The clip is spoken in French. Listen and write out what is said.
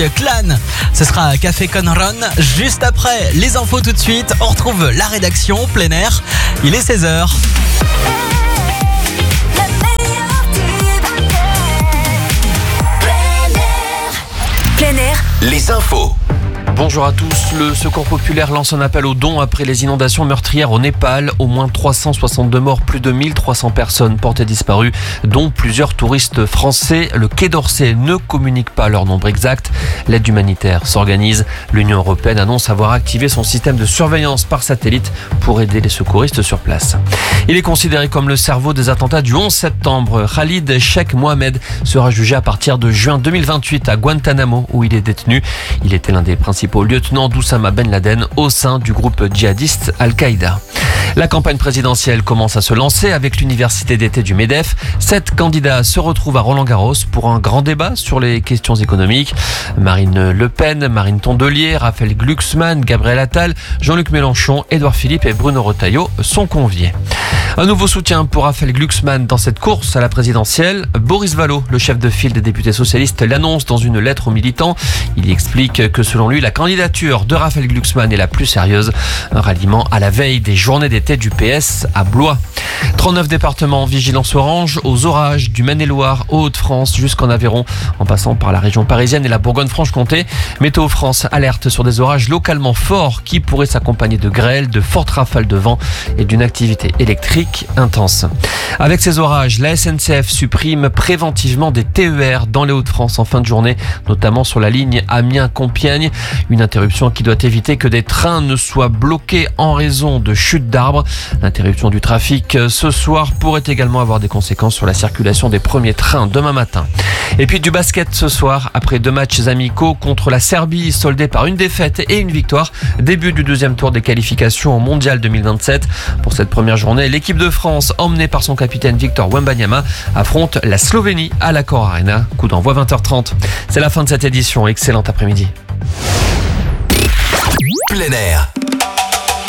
Clan, ce sera à Café Conron. Juste après les infos tout de suite, on retrouve la rédaction plein air. Il est 16h. Plein air, les infos. Bonjour à tous, le Secours populaire lance un appel aux dons après les inondations meurtrières au Népal. Au moins 362 morts, plus de 1300 personnes portées disparues, dont plusieurs touristes français. Le Quai d'Orsay ne communique pas leur nombre exact. L'aide humanitaire s'organise. L'Union européenne annonce avoir activé son système de surveillance par satellite pour aider les secouristes sur place. Il est considéré comme le cerveau des attentats du 11 septembre. Khalid Sheikh Mohamed sera jugé à partir de juin 2028 à Guantanamo, où il est détenu. Il était l'un des principaux lieutenants d'Oussama Ben Laden au sein du groupe djihadiste Al-Qaïda. La campagne présidentielle commence à se lancer avec l'université d'été du MEDEF. 7 candidats se retrouvent à Roland-Garros pour un grand débat sur les questions économiques. Marine Le Pen, Marine Tondelier, Raphaël Glucksmann, Gabriel Attal, Jean-Luc Mélenchon, Édouard Philippe et Bruno Retailleau sont conviés. Un nouveau soutien pour Raphaël Glucksmann dans cette course à la présidentielle. Boris Vallaud, le chef de file des députés socialistes, l'annonce dans une lettre aux militants. Il y explique que selon lui, la candidature de Raphaël Glucksmann est la plus sérieuse. Un ralliement à la veille des journées d'été du PS à Blois. 39 départements en vigilance orange aux orages du Maine-et-Loire, aux Hauts-de-France jusqu'en Aveyron, en passant par la région parisienne et la Bourgogne-Franche-Comté. Météo France alerte sur des orages localement forts qui pourraient s'accompagner de grêle, de fortes rafales de vent et d'une activité électrique intense. Avec ces orages, la SNCF supprime préventivement des TER dans les Hauts-de-France en fin de journée, notamment sur la ligne Amiens-Compiègne. Une interruption qui doit éviter que des trains ne soient bloqués en raison de chutes d'arbres. L'interruption du trafic ce soir pourrait également avoir des conséquences sur la circulation des premiers trains demain matin. Et puis du basket ce soir, après 2 matchs amicaux contre la Serbie soldés par une défaite et une victoire. Début du 2e tour des qualifications au Mondial 2027. Pour cette première journée, l'équipe de France, emmenée par son capitaine Victor Wembanyama, affronte la Slovénie à l'Accor Arena. Coup d'envoi 20h30. C'est la fin de cette édition. Excellent après-midi. Plein air.